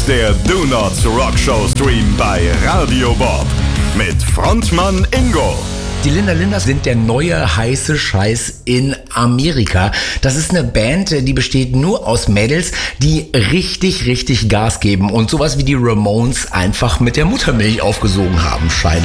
ist der Do Not Rock Show Stream bei Radio Bob mit Frontmann Ingo. Die Linda Linders sind der neue heiße Scheiß in Amerika. Das ist eine Band, die besteht nur aus Mädels, die richtig Gas geben und sowas wie die Ramones einfach mit der Muttermilch aufgesogen haben, scheinbar.